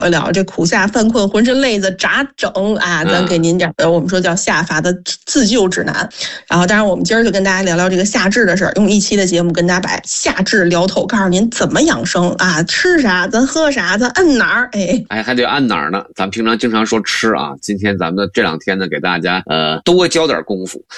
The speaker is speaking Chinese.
聊这苦夏犯困浑身累子咋整啊？咱给您点我们说叫夏乏的自救指南。然后当然我们今儿就跟大家聊聊这个夏至的事儿，用一期的节目跟大家把夏至聊透，告诉您怎么养生啊，吃啥咱喝啥咱摁哪儿， 还得按哪儿呢？咱们平常经常说吃啊，今天咱们这2天呢给大家多教点功夫。